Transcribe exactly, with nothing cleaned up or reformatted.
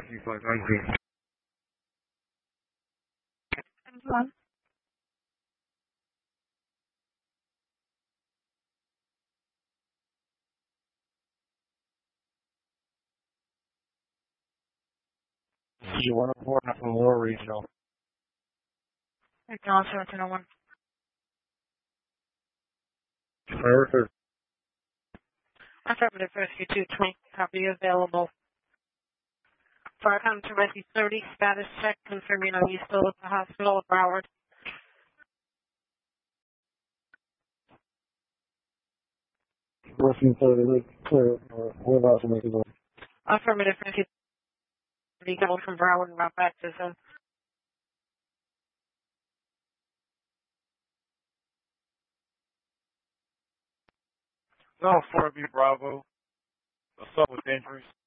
Rescue five nine One. You want to report from Lower Regional. Acknowledge seventeen oh one. Fireworks Affirmative Rescue two twenty. Copy available. Fire come to Rescue thirty. Status check. Confirming are you still at the hospital of Broward? Rescue thirty, clear, we're about to make it on. Affirmative Rescue thirty. Coming from Broward and route back to zone. No, four B Bravo. Assault with injuries.